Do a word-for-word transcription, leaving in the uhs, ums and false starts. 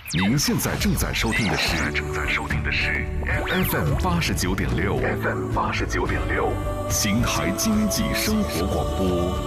您现在正在收听的是正在收听的是 F M 八十九点六 F M 八十九点六 邢台经济生活广播。